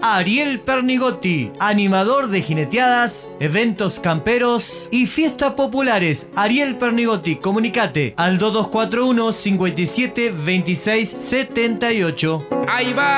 Ariel Pernigotti, animador de jineteadas, eventos camperos y fiestas populares. Ariel Pernigotti, comunicate al 2241 57 26 78. Ahí va.